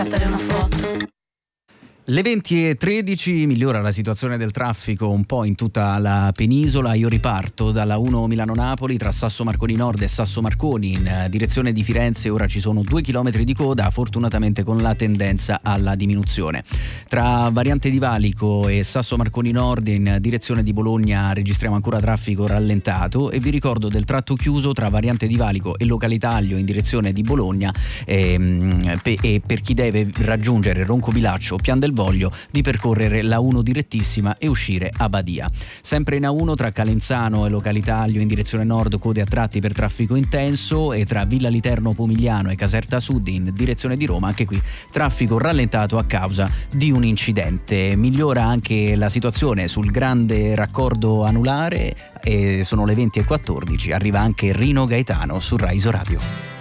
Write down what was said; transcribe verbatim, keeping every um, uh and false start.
Scattare una foto. Le venti e tredici, migliora la situazione del traffico un po' in tutta la penisola. Io riparto dalla uno Milano-Napoli tra Sasso Marconi Nord e Sasso Marconi in direzione di Firenze. Ora ci sono due chilometri di coda, fortunatamente con la tendenza alla diminuzione. Tra Variante di Valico e Sasso Marconi Nord in direzione di Bologna registriamo ancora traffico rallentato, e vi ricordo del tratto chiuso tra Variante di Valico e Localitaglio in direzione di Bologna, e, e per chi deve raggiungere Roncobilaccio o Pian del Voglio di percorrere la uno direttissima e uscire a Badia. Sempre in A uno tra Calenzano e Localitaglio in direzione nord, code a tratti per traffico intenso, e tra Villa Literno Pomigliano e Caserta Sud in direzione di Roma, anche qui traffico rallentato a causa di un incidente. Migliora anche la situazione sul grande raccordo anulare, e sono le venti e quattordici, arriva anche Rino Gaetano su Rai Isoradio.